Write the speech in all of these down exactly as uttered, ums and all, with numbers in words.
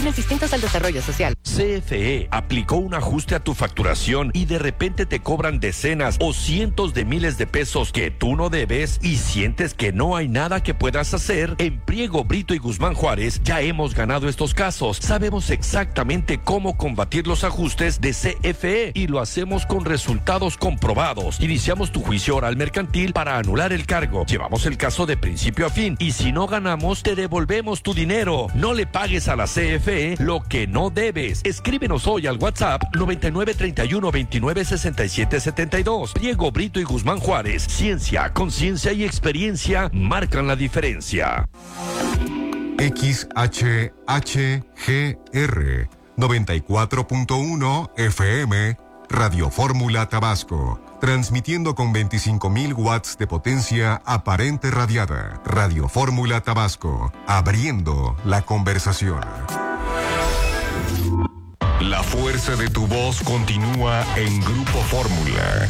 Fines distintos al desarrollo social. C F E aplicó un ajuste a tu facturación y de repente te cobran decenas o cientos de miles de pesos que tú no debes y sientes que no hay nada que puedas hacer. En Priego, Brito y Guzmán Juárez ya hemos ganado estos casos. Sabemos exactamente cómo combatir los ajustes de C F E y lo hacemos con resultados comprobados. Iniciamos tu juicio oral mercantil para anular el cargo. Llevamos el caso de principio a fin y si no ganamos te devolvemos tu dinero. No le pagues a la C F E lo que no debes. Escríbenos hoy al WhatsApp noventa y nueve treinta y uno veintinueve sesenta y siete setenta y dos. Priego, Brito y Guzmán Juárez. Ciencia, conciencia y experiencia marcan la diferencia. X H H G R noventa y cuatro punto uno F M Radio Fórmula Tabasco, transmitiendo con veinticinco mil watts de potencia aparente radiada. Radio Fórmula Tabasco, abriendo la conversación. La fuerza de tu voz continúa en Grupo Fórmula.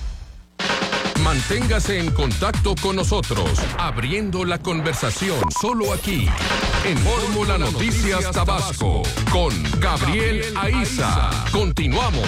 Manténgase en contacto con nosotros, abriendo la conversación, solo aquí, en Fórmula Noticias Tabasco, con Gabriel Aiza. Continuamos.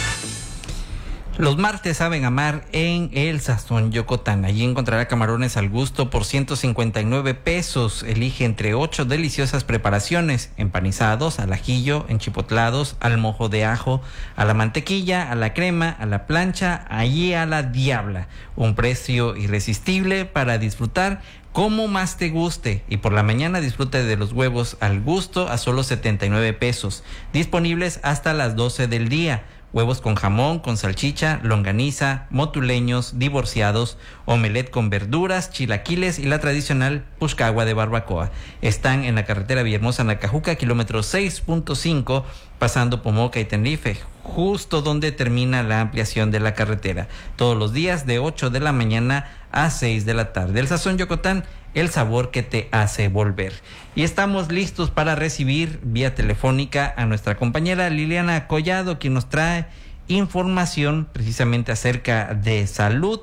Los martes saben amar en El Sazón Yocotán. Allí encontrará camarones al gusto por ciento cincuenta y nueve pesos. Elige entre ocho deliciosas preparaciones: empanizados, al ajillo, enchipotlados, al mojo de ajo, a la mantequilla, a la crema, a la plancha, allí a la diabla. Un precio irresistible para disfrutar como más te guste. Y por la mañana disfrute de los huevos al gusto a solo setenta y nueve pesos. Disponibles hasta las doce del día. Huevos con jamón, con salchicha, longaniza, motuleños, divorciados, omelette con verduras, chilaquiles y la tradicional puxcagua de barbacoa. Están en la carretera Villahermosa Nacajuca, kilómetro seis punto cinco, pasando Pomoca y Tenerife, justo donde termina la ampliación de la carretera. Todos los días de ocho de la mañana a seis de la tarde. El Sazón Yocotán, el sabor que te hace volver. Y estamos listos para recibir vía telefónica a nuestra compañera Liliana Collado, quien nos trae información precisamente acerca de salud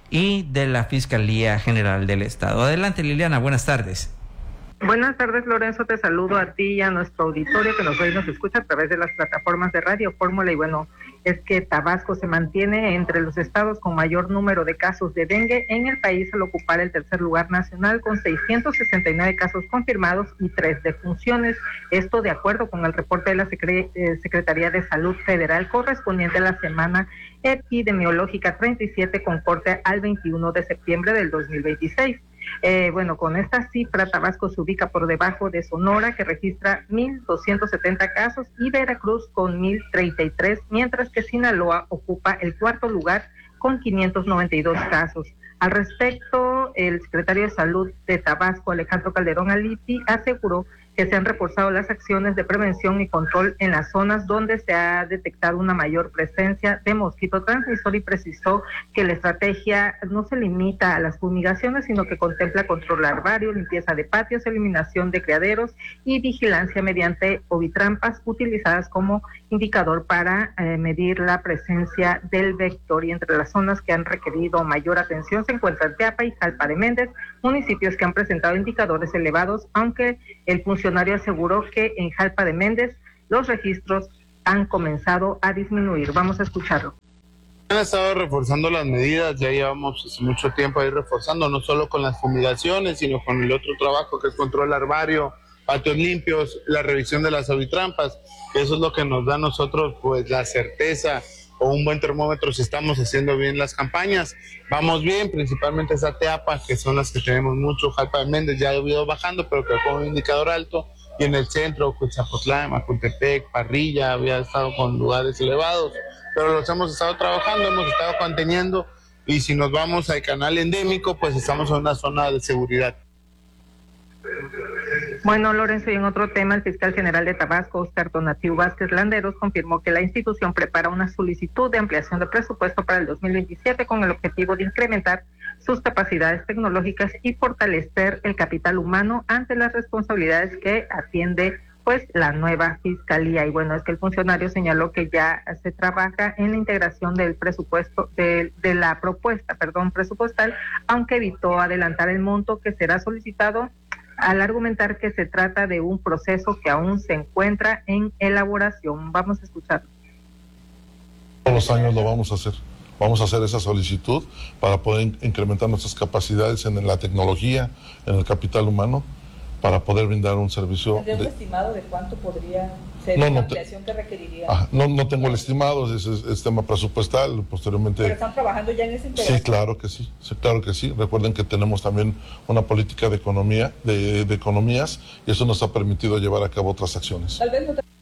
y de la Fiscalía General del Estado. Adelante, Liliana, buenas tardes. Buenas tardes, Lorenzo, te saludo a ti y a nuestro auditorio que nos ve y nos escucha a través de las plataformas de Radio Fórmula. Y bueno, es que Tabasco se mantiene entre los estados con mayor número de casos de dengue en el país al ocupar el tercer lugar nacional con seiscientos sesenta y nueve casos confirmados y tres defunciones. Esto de acuerdo con el reporte de la Secre- eh, Secretaría de Salud Federal correspondiente a la semana epidemiológica treinta y siete con corte al veintiuno de septiembre del dos mil veintiséis. Eh, bueno, con esta cifra, Tabasco se ubica por debajo de Sonora, que registra mil doscientos setenta casos, y Veracruz con mil treinta y tres, mientras que Sinaloa ocupa el cuarto lugar con quinientos noventa y dos casos. Al respecto, el secretario de Salud de Tabasco, Alejandro Calderón Aliti, aseguró que se han reforzado las acciones de prevención y control en las zonas donde se ha detectado una mayor presencia de mosquito transmisor, y precisó que la estrategia no se limita a las fumigaciones, sino que contempla control larvario, limpieza de patios, eliminación de criaderos y vigilancia mediante ovitrampas utilizadas como indicador para eh, medir la presencia del vector. Y entre las zonas que han requerido mayor atención se encuentran Teapa y Jalpa de Méndez, municipios que han presentado indicadores elevados, aunque el funcionario aseguró que en Jalpa de Méndez los registros han comenzado a disminuir. Vamos a escucharlo. Han estado reforzando las medidas, ya llevamos hace mucho tiempo ahí reforzando, no solo con las fumigaciones, sino con el otro trabajo que es control larvario, patios limpios, la revisión de las avitrampas. Eso es lo que nos da a nosotros pues la certeza o un buen termómetro si estamos haciendo bien las campañas. Vamos bien, principalmente esa Teapa, que son las que tenemos mucho. Jalpa de Méndez ya ha ido bajando, pero que con un indicador alto, y en el centro, Cuitzapotlán, Macuntepec, Parrilla, había estado con lugares elevados, pero los hemos estado trabajando, hemos estado conteniendo, y si nos vamos al canal endémico, pues estamos en una zona de seguridad. Bueno, Lorenzo, y en otro tema, el fiscal general de Tabasco, Oscar Donatiu Vázquez Landeros, confirmó que la institución prepara una solicitud de ampliación de presupuesto para el dos mil veintisiete con el objetivo de incrementar sus capacidades tecnológicas y fortalecer el capital humano ante las responsabilidades que atiende pues la nueva fiscalía. Y bueno, es que el funcionario señaló que ya se trabaja en la integración del presupuesto, de, de la propuesta, perdón, presupuestal, aunque evitó adelantar el monto que será solicitado al argumentar que se trata de un proceso que aún se encuentra en elaboración. Vamos a escuchar. Todos los años lo vamos a hacer. Vamos a hacer esa solicitud para poder incrementar nuestras capacidades en la tecnología, en el capital humano, para poder brindar un servicio. ¿Tendría un de... estimado de cuánto podría ser no, la no ampliación te... que requeriría? Ajá, no, no tengo el estimado, es, es, es tema presupuestal, posteriormente... ¿Pero están trabajando ya en ese interés? Sí, claro que sí, sí, claro que sí. Recuerden que tenemos también una política de economía, de, de economías, y eso nos ha permitido llevar a cabo otras acciones. Tal vez no te...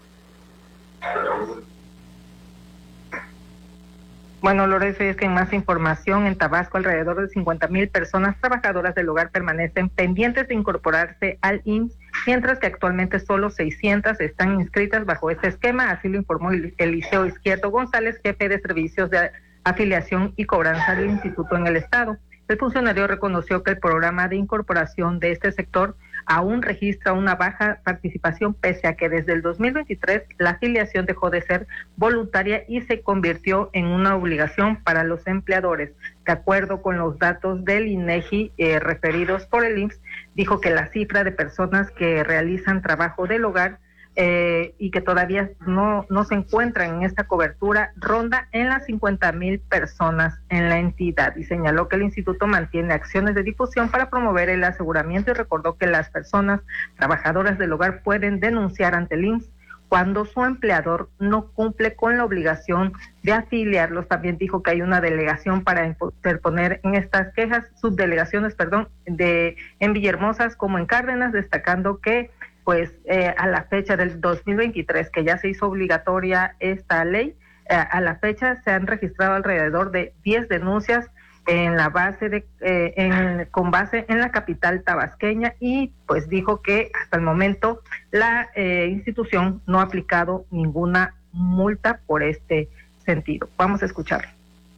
Bueno, Lorenzo, y es que en más información, en Tabasco alrededor de cincuenta mil personas trabajadoras del hogar permanecen pendientes de incorporarse al I M S S, mientras que actualmente solo seiscientas están inscritas bajo este esquema, así lo informó Eliseo Izquierdo González, jefe de servicios de afiliación y cobranza del instituto en el estado. El funcionario reconoció que el programa de incorporación de este sector aún registra una baja participación, pese a que desde el dos mil veintitrés la afiliación dejó de ser voluntaria y se convirtió en una obligación para los empleadores. De acuerdo con los datos del INEGI eh, referidos por el I M S S, dijo que la cifra de personas que realizan trabajo del hogar Eh, y que todavía no, no se encuentran en esta cobertura, ronda en las cincuenta mil personas en la entidad, y señaló que el instituto mantiene acciones de difusión para promover el aseguramiento y recordó que las personas trabajadoras del hogar pueden denunciar ante el I M S S cuando su empleador no cumple con la obligación de afiliarlos. También dijo que hay una delegación para interponer en estas quejas, subdelegaciones, perdón, de en Villahermosa como en Cárdenas, destacando que pues eh, a la fecha del dos mil veintitrés, que ya se hizo obligatoria esta ley, eh, a la fecha se han registrado alrededor de diez denuncias en la base de, eh, en, con base en la capital tabasqueña, y pues dijo que hasta el momento la eh, institución no ha aplicado ninguna multa por este sentido. Vamos a escuchar.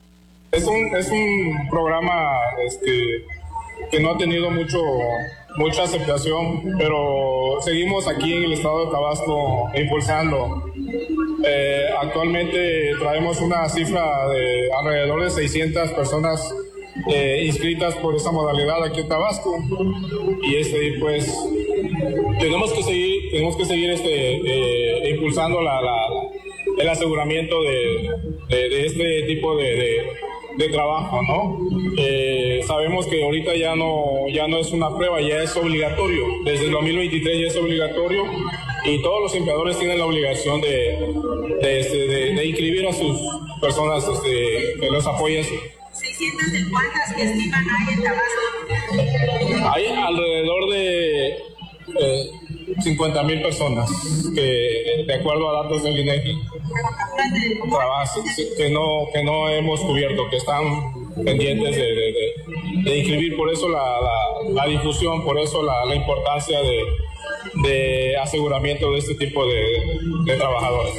Es un, es un programa este, que no ha tenido mucho... mucha aceptación, pero seguimos aquí en el estado de Tabasco impulsando. Eh, actualmente traemos una cifra de alrededor de seiscientas personas eh, inscritas por esta modalidad aquí en Tabasco, y este pues tenemos que seguir tenemos que seguir este eh, impulsando la, la, el aseguramiento de, de, de este tipo de, de de trabajo, ¿no? Eh, sabemos que ahorita ya no ya no es una prueba, ya es obligatorio. Desde el dos mil veintitrés ya es obligatorio, y todos los empleadores tienen la obligación de de, este, de, de inscribir a sus personas este, que los apoyen. ¿seiscientas de cuántas que estiman hay en Tabasco? Hay alrededor de eh, cincuenta mil personas que, de acuerdo a datos del INEGI, trabajan, que no que no hemos cubierto, que están pendientes de, de, de, de inscribir. Por eso la, la, la difusión, por eso la, la importancia de, de aseguramiento de este tipo de, de trabajadores.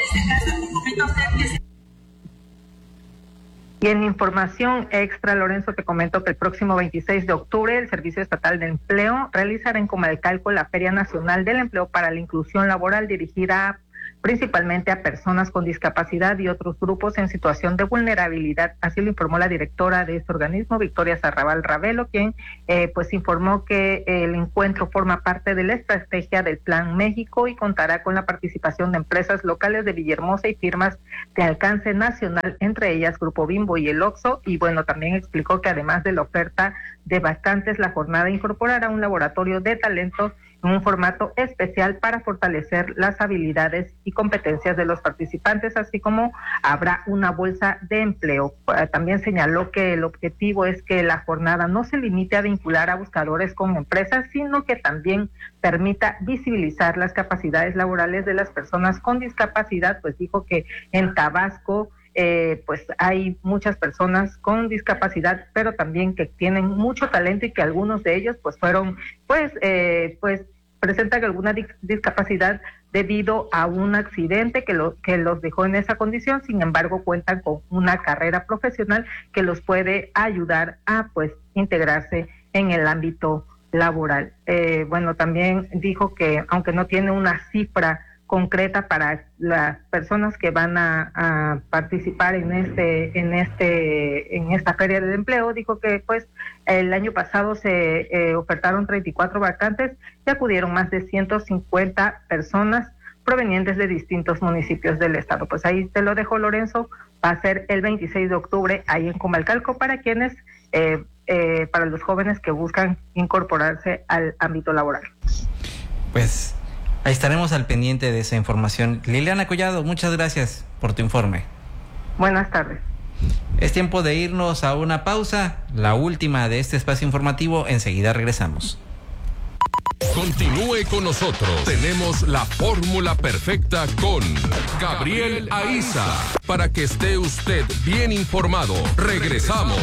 Y en información extra, Lorenzo, te comento que el próximo veintiséis de octubre el Servicio Estatal de Empleo realizará en Comalcalco la Feria Nacional del Empleo para la Inclusión Laboral, dirigida principalmente a personas con discapacidad y otros grupos en situación de vulnerabilidad. Así lo informó la directora de este organismo, Victoria Sarrabal Ravelo, quien eh, pues informó que el encuentro forma parte de la estrategia del Plan México y contará con la participación de empresas locales de Villahermosa y firmas de alcance nacional, entre ellas Grupo Bimbo y el Oxxo. Y bueno, también explicó que además de la oferta de vacantes, la jornada incorporará un laboratorio de talentos en un formato especial para fortalecer las habilidades y competencias de los participantes, así como habrá una bolsa de empleo. También señaló que el objetivo es que la jornada no se limite a vincular a buscadores con empresas, sino que también permita visibilizar las capacidades laborales de las personas con discapacidad. Pues dijo que en Tabasco Eh, pues hay muchas personas con discapacidad, pero también que tienen mucho talento y que algunos de ellos pues fueron, pues, eh, pues presentan alguna dis- discapacidad debido a un accidente que, lo, que los dejó en esa condición. Sin embargo, cuentan con una carrera profesional que los puede ayudar a pues integrarse en el ámbito laboral. Eh, bueno, también dijo que aunque no tiene una cifra concreta para las personas que van a, a participar en este en este en esta feria del empleo. Dijo que pues el año pasado se eh, ofertaron treinta y cuatro vacantes y acudieron más de ciento cincuenta personas provenientes de distintos municipios del estado. Pues ahí te lo dejo, Lorenzo. Va a ser el veintiséis de octubre ahí en Comalcalco para quienes eh, eh, para los jóvenes que buscan incorporarse al ámbito laboral. Pues ahí estaremos al pendiente de esa información. Liliana Collado, muchas gracias por tu informe. Buenas tardes. Es tiempo de irnos a una pausa, la última de este espacio informativo. Enseguida regresamos. Continúe con nosotros. Tenemos la fórmula perfecta con Gabriel Aiza para que esté usted bien informado. Regresamos.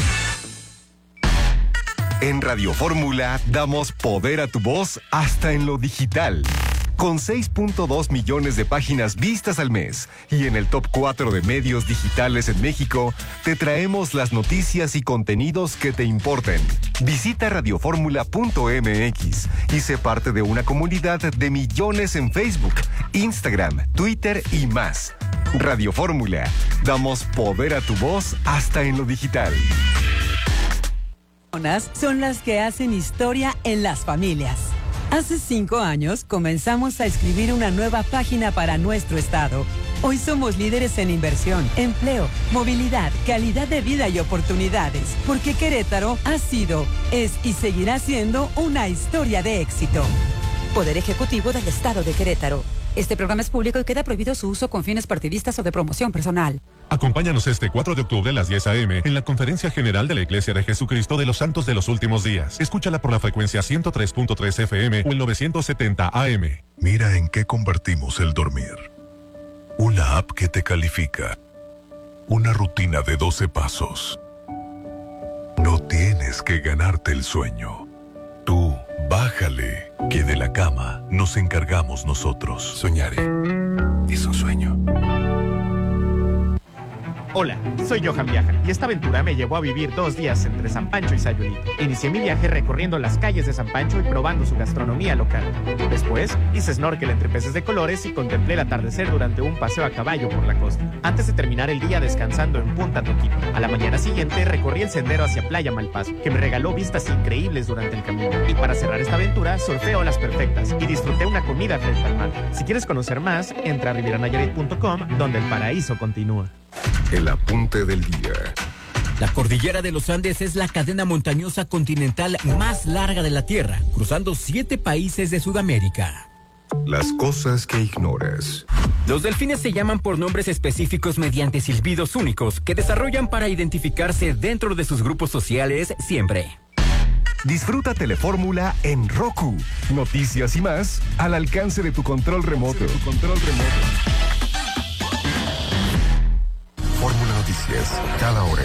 En Radio Fórmula damos poder a tu voz hasta en lo digital. Con seis punto dos millones de páginas vistas al mes y en el top cuatro de medios digitales en México, te traemos las noticias y contenidos que te importen. Visita radioformula punto m x y sé parte de una comunidad de millones en Facebook, Instagram, Twitter y más. Radio Fórmula, damos poder a tu voz hasta en lo digital. Son las que hacen historia en las familias. Hace cinco años comenzamos a escribir una nueva página para nuestro estado. Hoy somos líderes en inversión, empleo, movilidad, calidad de vida y oportunidades, porque Querétaro ha sido, es y seguirá siendo una historia de éxito. Poder Ejecutivo del Estado de Querétaro. Este programa es público y queda prohibido su uso con fines partidistas o de promoción personal. Acompáñanos este cuatro de octubre a las diez a eme en la Conferencia General de la Iglesia de Jesucristo de los Santos de los Últimos Días. Escúchala por la frecuencia ciento tres punto tres efe eme o el novecientos setenta a eme. Mira en qué convertimos el dormir. Una app que te califica. Una rutina de doce pasos. No tienes que ganarte el sueño. Tú, bájale, que de la cama nos encargamos nosotros. Soñaré. Es un sueño. Hola, soy Johan Viaja y esta aventura me llevó a vivir dos días entre San Pancho y Sayulito. Inicié mi viaje recorriendo las calles de San Pancho y probando su gastronomía local. Después hice snorkel entre peces de colores y contemplé el atardecer durante un paseo a caballo por la costa. Antes de terminar el día descansando en Punta Toquito. A la mañana siguiente recorrí el sendero hacia Playa Malpaso, que me regaló vistas increíbles durante el camino. Y para cerrar esta aventura, surfé olas perfectas y disfruté una comida frente al mar. Si quieres conocer más, entra a riviera nayarit punto com, donde el paraíso continúa. El apunte del día. La cordillera de los Andes es la cadena montañosa continental más larga de la Tierra, cruzando siete países de Sudamérica. Las cosas que ignoras. Los delfines se llaman por nombres específicos mediante silbidos únicos que desarrollan para identificarse dentro de sus grupos sociales siempre. Disfruta Telefórmula en Roku. Noticias y más al alcance de tu control remoto. Tu control remoto. Fórmula Noticias, cada hora.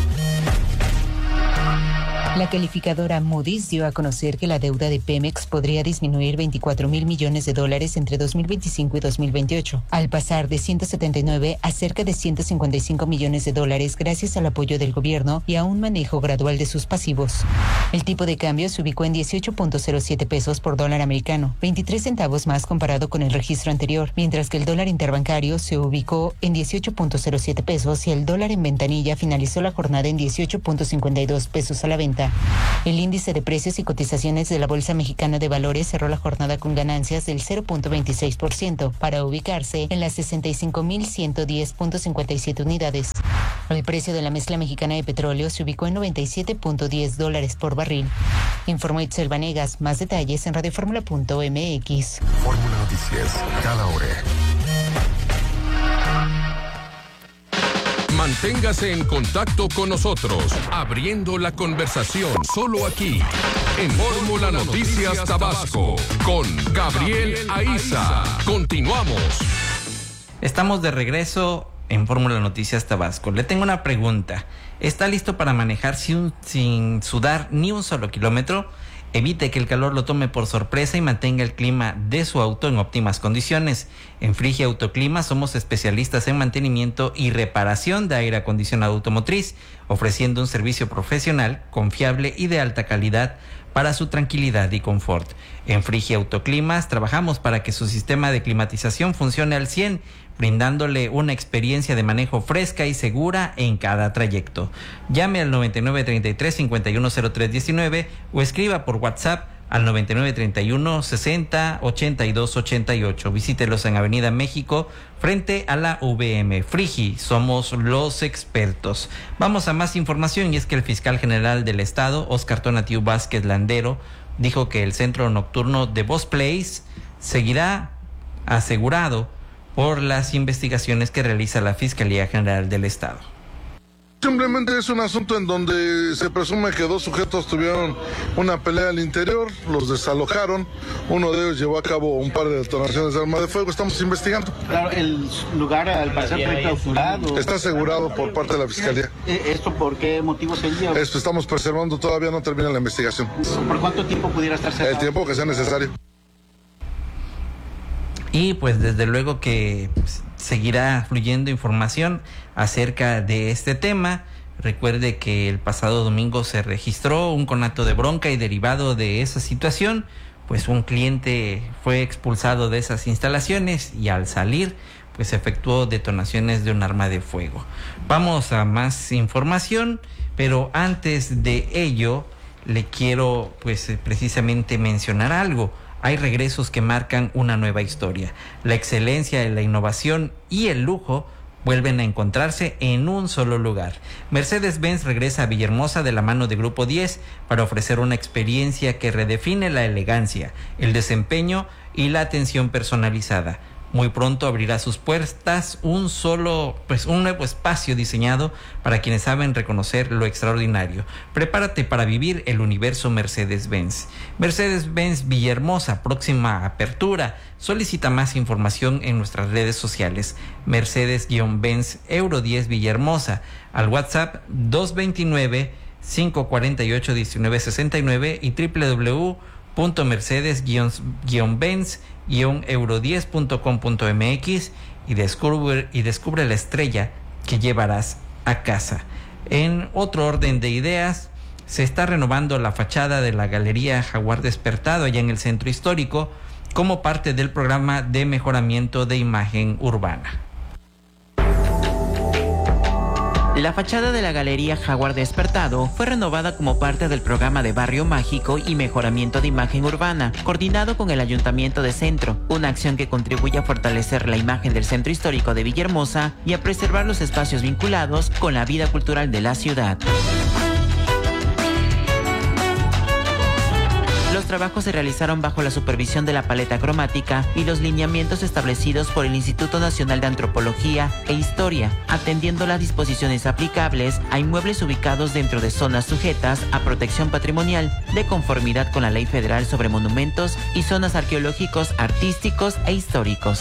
La calificadora Moody's dio a conocer que la deuda de Pemex podría disminuir veinticuatro mil millones de dólares entre dos mil veinticinco y dos mil veintiocho, al pasar de ciento setenta y nueve a cerca de ciento cincuenta y cinco millones de dólares gracias al apoyo del gobierno y a un manejo gradual de sus pasivos. El tipo de cambio se ubicó en dieciocho punto cero siete pesos por dólar americano, veintitrés centavos más comparado con el registro anterior, mientras que el dólar interbancario se ubicó en dieciocho punto cero siete pesos y el dólar en ventanilla finalizó la jornada en dieciocho punto cincuenta y dos pesos a la venta. El índice de precios y cotizaciones de la Bolsa Mexicana de Valores cerró la jornada con ganancias del cero punto veintiséis por ciento para ubicarse en las sesenta y cinco mil ciento diez punto cincuenta y siete unidades. El precio de la mezcla mexicana de petróleo se ubicó en noventa y siete punto diez dólares por barril. Informó Itzel Vanegas. Más detalles en radioformula punto m x. Fórmula Noticias, cada hora. Manténgase en contacto con nosotros, abriendo la conversación solo aquí, en Fórmula Noticias Tabasco, con Gabriel Aiza. Continuamos. Estamos de regreso en Fórmula Noticias Tabasco. Le tengo una pregunta. ¿Está listo para manejar sin, sin sudar ni un solo kilómetro? Evite que el calor lo tome por sorpresa y mantenga el clima de su auto en óptimas condiciones. En Frigia Autoclima somos especialistas en mantenimiento y reparación de aire acondicionado automotriz, ofreciendo un servicio profesional, confiable y de alta calidad para su tranquilidad y confort. En Frigi Autoclimas trabajamos para que su sistema de climatización funcione al cien, brindándole una experiencia de manejo fresca y segura en cada trayecto. Llame al noventa y nueve treinta y tres cincuenta y uno cero tres diecinueve o escriba por WhatsApp al noventa y nueve treinta y uno sesenta ochenta y dos ochenta y ocho. Visítelos en Avenida México, frente a la V M. Frigi, somos los expertos. Vamos a más información, y es que el fiscal general del Estado, Óscar Tonatiu Vázquez Landero, dijo que el centro nocturno de Boss Place seguirá asegurado por las investigaciones que realiza la Fiscalía General del Estado. Simplemente es un asunto en donde se presume que dos sujetos tuvieron una pelea al interior, los desalojaron, uno de ellos llevó a cabo un par de detonaciones de arma de fuego, estamos investigando. Claro, el lugar al parecer fue clausurado. Está asegurado por parte de la Fiscalía. ¿Esto por qué motivo sería? Esto estamos preservando, todavía no termina la investigación. ¿Por cuánto tiempo pudiera estar cerrado? El tiempo que sea necesario. Y pues desde luego que pues, seguirá fluyendo información acerca de este tema. Recuerde que el pasado domingo se registró un conato de bronca y derivado de esa situación, pues un cliente fue expulsado de esas instalaciones y al salir pues efectuó detonaciones de un arma de fuego. Vamos a más información, pero antes de ello le quiero pues precisamente mencionar algo. Hay regresos que marcan una nueva historia. La excelencia, la innovación y el lujo vuelven a encontrarse en un solo lugar. Mercedes-Benz regresa a Villahermosa de la mano de Grupo diez para ofrecer una experiencia que redefine la elegancia, el desempeño y la atención personalizada. Muy pronto abrirá sus puertas un solo, pues un nuevo espacio diseñado para quienes saben reconocer lo extraordinario. Prepárate para vivir el universo Mercedes-Benz. Mercedes-Benz Villahermosa, próxima apertura. Solicita más información en nuestras redes sociales. Mercedes-Benz Euro diez Villahermosa. Al WhatsApp dos dos nueve, cinco cuatro ocho, uno nueve seis nueve y doble u doble u doble u punto mercedes benz euro diez punto com punto m x y descubre, y descubre la estrella que llevarás a casa. En otro orden de ideas, se está renovando la fachada de la Galería Jaguar Despertado allá en el centro histórico como parte del programa de mejoramiento de imagen urbana. La fachada de la Galería Jaguar Despertado fue renovada como parte del programa de Barrio Mágico y Mejoramiento de Imagen Urbana, coordinado con el Ayuntamiento de Centro, una acción que contribuye a fortalecer la imagen del centro histórico de Villahermosa y a preservar los espacios vinculados con la vida cultural de la ciudad. Los trabajos se realizaron bajo la supervisión de la paleta cromática y los lineamientos establecidos por el Instituto Nacional de Antropología e Historia, atendiendo las disposiciones aplicables a inmuebles ubicados dentro de zonas sujetas a protección patrimonial, de conformidad con la Ley Federal sobre Monumentos y Zonas Arqueológicos, Artísticos e Históricos.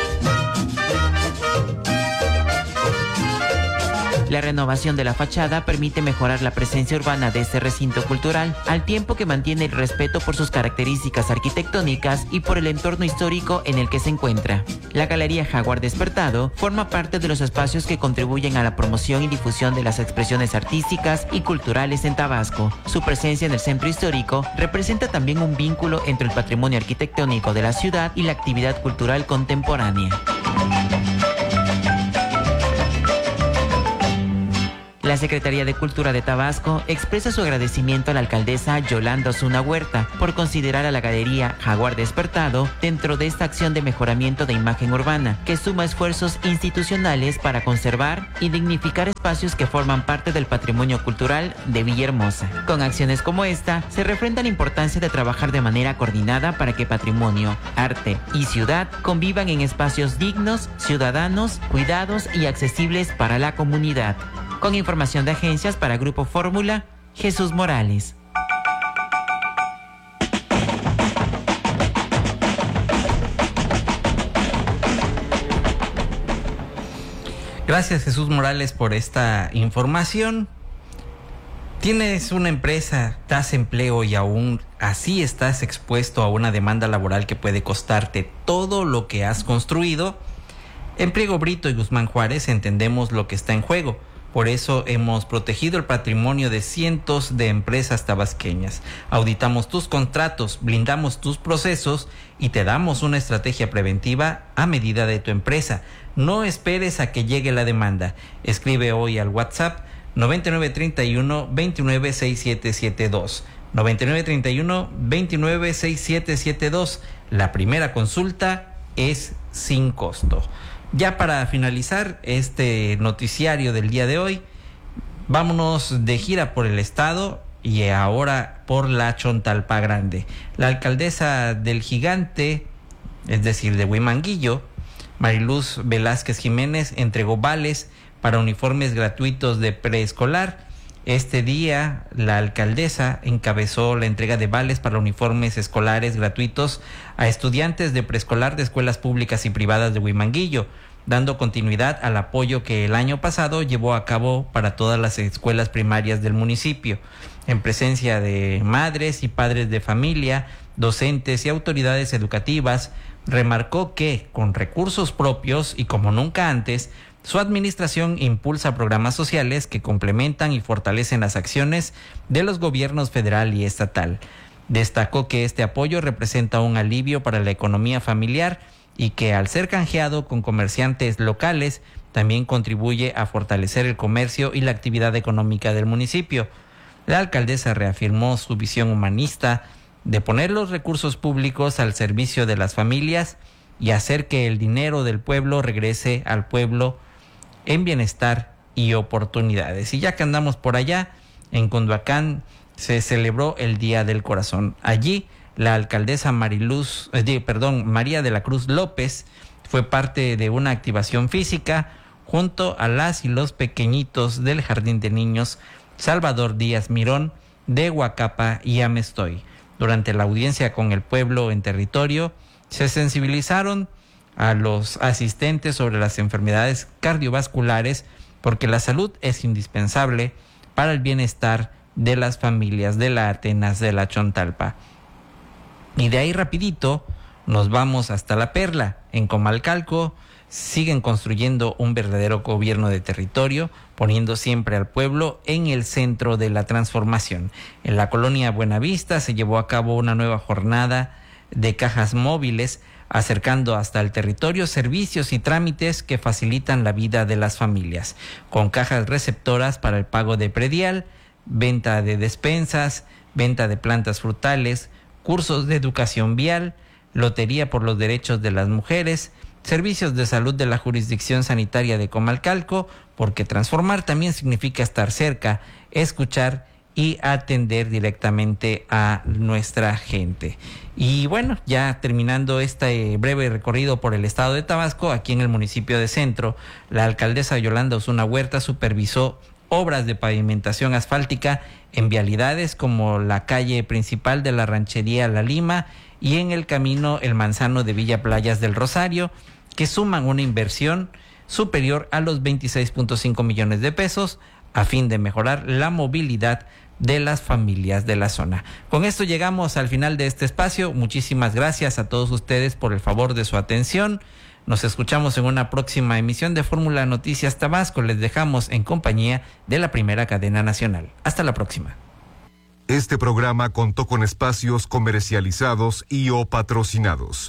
La renovación de la fachada permite mejorar la presencia urbana de este recinto cultural, al tiempo que mantiene el respeto por sus características arquitectónicas y por el entorno histórico en el que se encuentra. La Galería Jaguar Despertado forma parte de los espacios que contribuyen a la promoción y difusión de las expresiones artísticas y culturales en Tabasco. Su presencia en el centro histórico representa también un vínculo entre el patrimonio arquitectónico de la ciudad y la actividad cultural contemporánea. La Secretaría de Cultura de Tabasco expresa su agradecimiento a la alcaldesa Yolanda Osuna Huerta por considerar a la Galería Jaguar Despertado dentro de esta acción de mejoramiento de imagen urbana, que suma esfuerzos institucionales para conservar y dignificar espacios que forman parte del patrimonio cultural de Villahermosa. Con acciones como esta, se refrenda la importancia de trabajar de manera coordinada para que patrimonio, arte y ciudad convivan en espacios dignos, ciudadanos, cuidados y accesibles para la comunidad. Con información de agencias para Grupo Fórmula, Jesús Morales. Gracias, Jesús Morales, por esta información. Tienes una empresa, das empleo y aún así estás expuesto a una demanda laboral que puede costarte todo lo que has construido. En Priego Brito y Guzmán Juárez entendemos lo que está en juego. Por eso hemos protegido el patrimonio de cientos de empresas tabasqueñas. Auditamos tus contratos, blindamos tus procesos y te damos una estrategia preventiva a medida de tu empresa. No esperes a que llegue la demanda. Escribe hoy al WhatsApp noventa y nueve treinta y uno veintinueve sesenta y siete setenta y dos. noventa y nueve treinta y uno veintinueve sesenta y siete setenta y dos. La primera consulta es sin costo. Ya para finalizar este noticiario del día de hoy, vámonos de gira por el estado y ahora por la Chontalpa Grande. La alcaldesa del Gigante, es decir, de Huimanguillo, Mariluz Velázquez Jiménez, entregó vales para uniformes gratuitos de preescolar. Este día, la alcaldesa encabezó la entrega de vales para uniformes escolares gratuitos a estudiantes de preescolar de escuelas públicas y privadas de Huimanguillo, dando continuidad al apoyo que el año pasado llevó a cabo para todas las escuelas primarias del municipio. En presencia de madres y padres de familia, docentes y autoridades educativas, remarcó que, con recursos propios y como nunca antes, su administración impulsa programas sociales que complementan y fortalecen las acciones de los gobiernos federal y estatal. Destacó que este apoyo representa un alivio para la economía familiar y que, al ser canjeado con comerciantes locales, también contribuye a fortalecer el comercio y la actividad económica del municipio. La alcaldesa reafirmó su visión humanista de poner los recursos públicos al servicio de las familias y hacer que el dinero del pueblo regrese al pueblo en bienestar y oportunidades. Y ya que andamos por allá, en Cunduacán se celebró el Día del Corazón. Allí, la alcaldesa Mariluz, eh, perdón, María de la Cruz López fue parte de una activación física junto a las y los pequeñitos del Jardín de Niños Salvador Díaz Mirón de Huacapa y Amestoy. Durante la audiencia con el pueblo en territorio, se sensibilizaron a los asistentes sobre las enfermedades cardiovasculares, porque la salud es indispensable para el bienestar de las familias de la Atenas de la Chontalpa. Y de ahí rapidito nos vamos hasta La Perla. En Comalcalco siguen construyendo un verdadero gobierno de territorio, poniendo siempre al pueblo en el centro de la transformación. En la colonia Buenavista se llevó a cabo una nueva jornada de cajas móviles, acercando hasta el territorio servicios y trámites que facilitan la vida de las familias, con cajas receptoras para el pago de predial, venta de despensas, venta de plantas frutales, cursos de educación vial, lotería por los derechos de las mujeres, servicios de salud de la jurisdicción sanitaria de Comalcalco, porque transformar también significa estar cerca, escuchar y atender directamente a nuestra gente. Y bueno, ya terminando este breve recorrido por el estado de Tabasco, aquí en el municipio de Centro, la alcaldesa Yolanda Osuna Huerta supervisó obras de pavimentación asfáltica en vialidades como la calle principal de la ranchería La Lima y en el camino El Manzano de Villa Playas del Rosario, que suman una inversión superior a los veintiséis punto cinco millones de pesos a fin de mejorar la movilidad de las familias de la zona. Con esto llegamos al final de este espacio. Muchísimas gracias a todos ustedes por el favor de su atención. Nos escuchamos en una próxima emisión de Fórmula Noticias Tabasco. Les dejamos en compañía de la primera cadena nacional. Hasta la próxima. Este programa contó con espacios comercializados y o patrocinados.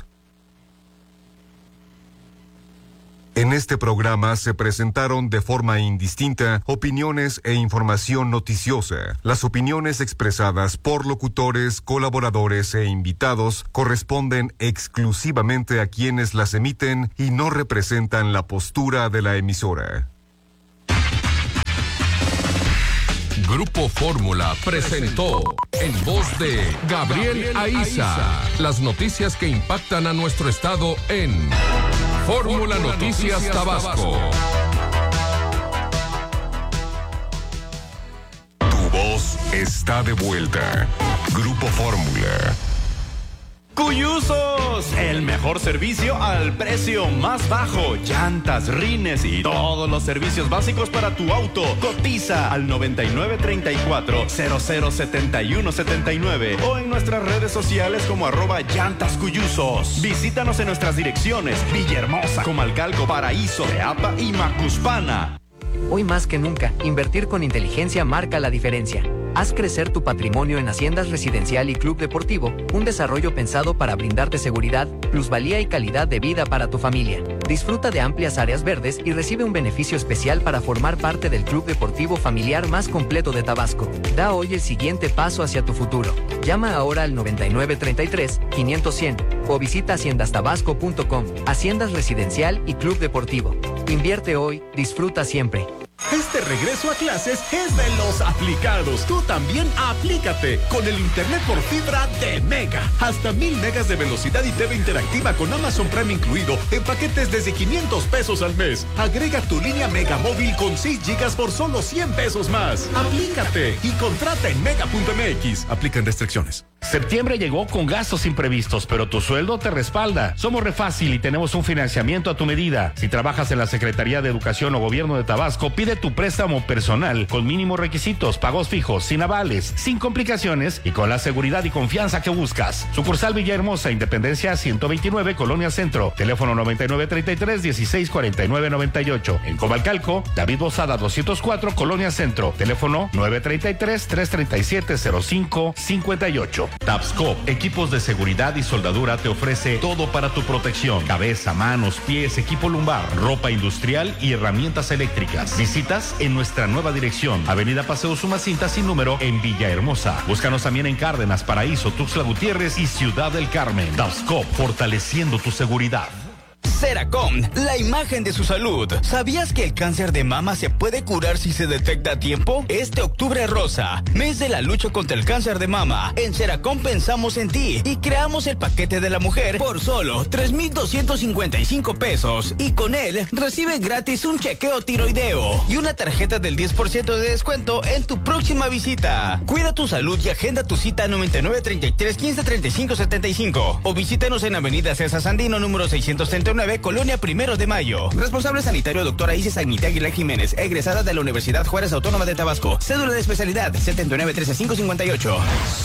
En este programa se presentaron de forma indistinta opiniones e información noticiosa. Las opiniones expresadas por locutores, colaboradores e invitados corresponden exclusivamente a quienes las emiten y no representan la postura de la emisora. Grupo Fórmula presentó en voz de Gabriel Aiza las noticias que impactan a nuestro estado en Fórmula Noticias Tabasco. Tu voz está de vuelta. Grupo Fórmula. Cuyusos, el mejor servicio al precio más bajo. Llantas, rines y todos los servicios básicos para tu auto. Cotiza al noventa y nueve treinta y cuatro cero cero setenta y uno setenta y nueve o en nuestras redes sociales como arroba llantas Cuyusos. Visítanos en nuestras direcciones: Villahermosa, Comalcalco, Paraíso, Teapa y Macuspana. Hoy más que nunca, invertir con inteligencia marca la diferencia. Haz crecer tu patrimonio en Haciendas Residencial y Club Deportivo, un desarrollo pensado para brindarte seguridad, plusvalía y calidad de vida para tu familia. Disfruta de amplias áreas verdes y recibe un beneficio especial para formar parte del club deportivo familiar más completo de Tabasco. Da hoy el siguiente paso hacia tu futuro. Llama ahora al noventa y nueve treinta y tres, quinientos, cien o visita haciendas tabasco punto com. Haciendas Residencial y Club Deportivo. Invierte hoy, disfruta siempre. Este regreso a clases es de los aplicados. Tú también aplícate con el internet por fibra de Mega. Hasta mil megas de velocidad y T V interactiva con Amazon Prime incluido en paquetes desde quinientos pesos al mes. Agrega tu línea Mega móvil con seis gigas por solo cien pesos más. Aplícate y contrata en mega punto m x. Aplican restricciones. Septiembre llegó con gastos imprevistos, pero tu sueldo te respalda. Somos Refácil y tenemos un financiamiento a tu medida. Si trabajas en la Secretaría de Educación o Gobierno de Tabasco, pide tu préstamo personal con mínimos requisitos, pagos fijos, sin avales, sin complicaciones y con la seguridad y confianza que buscas. Sucursal Villahermosa, Independencia ciento veintinueve, Colonia Centro. Teléfono noventa y nueve treinta y tres, dieciséis cuarenta y nueve noventa y ocho. En Comalcalco, David Bozada doscientos cuatro, Colonia Centro. Teléfono nueve treinta y tres, trescientos treinta y siete, cero cinco cincuenta y ocho. Tabsco, equipos de seguridad y soldadura, te ofrece todo para tu protección: cabeza, manos, pies, equipo lumbar, ropa industrial y herramientas eléctricas. Visitas en nuestra nueva dirección, Avenida Paseo Sumacinta sin número en Villahermosa. Búscanos también en Cárdenas, Paraíso, Tuxtla Gutiérrez y Ciudad del Carmen. Tabsco, fortaleciendo tu seguridad. Seracom, la imagen de su salud. ¿Sabías que el cáncer de mama se puede curar si se detecta a tiempo? Este octubre rosa, mes de la lucha contra el cáncer de mama, en Seracom pensamos en ti y creamos el paquete de la mujer por solo tres mil doscientos cincuenta y cinco pesos. Y con él recibe gratis un chequeo tiroideo y una tarjeta del diez por ciento de descuento en tu próxima visita. Cuida tu salud y agenda tu cita noventa y nueve treinta y tres, quince treinta y cinco setenta y cinco o visítanos en Avenida César Sandino número seiscientos treinta y nueve, Colonia Primero de Mayo. Responsable sanitario doctora Isis Agnita Aguilar Jiménez, egresada de la Universidad Juárez Autónoma de Tabasco. Cédula de especialidad setenta y nueve trece cinco cincuenta y ocho.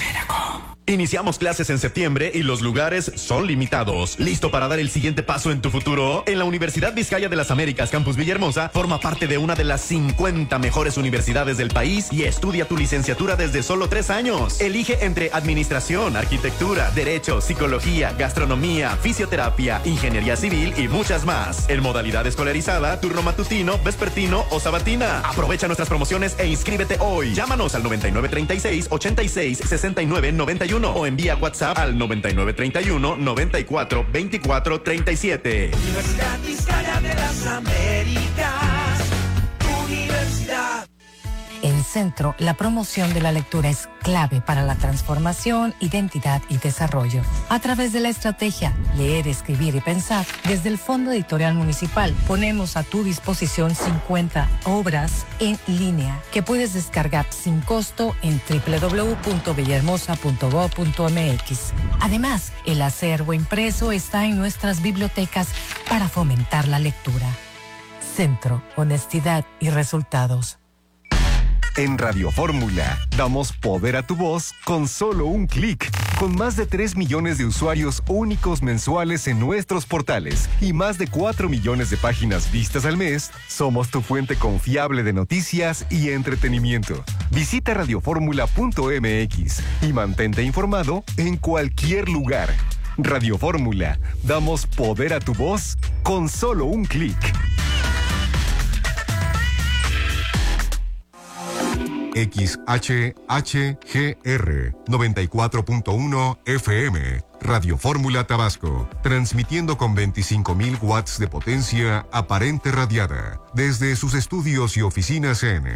Iniciamos clases en septiembre y los lugares son limitados. ¿Listo para dar el siguiente paso en tu futuro? En la Universidad Vizcaya de las Américas, Campus Villahermosa, forma parte de una de las cincuenta mejores universidades del país y estudia tu licenciatura desde solo tres años. Elige entre administración, arquitectura, derecho, psicología, gastronomía, fisioterapia, ingeniería civil y muchas más. En modalidad escolarizada, turno matutino, vespertino o sabatina. Aprovecha nuestras promociones e inscríbete hoy. Llámanos al noventa y nueve treinta y seis, ochenta y seis, sesenta y nueve noventa y uno o envía WhatsApp al noventa y nueve treinta y uno, noventa y cuatro, veinticuatro treinta y siete. Universidad Vizcaya de las Américas, Universidad. En Centro, la promoción de la lectura es clave para la transformación, identidad y desarrollo. A través de la estrategia Leer, Escribir y Pensar, desde el Fondo Editorial Municipal, ponemos a tu disposición cincuenta obras en línea que puedes descargar sin costo en doble u doble u doble u punto villahermosa punto gob punto m x. Además, el acervo impreso está en nuestras bibliotecas para fomentar la lectura. Centro, honestidad y resultados. En Radio Fórmula, damos poder a tu voz con solo un clic. Con más de tres millones de usuarios únicos mensuales en nuestros portales y más de cuatro millones de páginas vistas al mes, somos tu fuente confiable de noticias y entretenimiento. Visita radioformula punto m x y mantente informado en cualquier lugar. Radio Fórmula, damos poder a tu voz con solo un clic. X H H G R noventa y cuatro punto uno F M, Radio Fórmula Tabasco, transmitiendo con veinticinco mil watts de potencia aparente radiada, desde sus estudios y oficinas en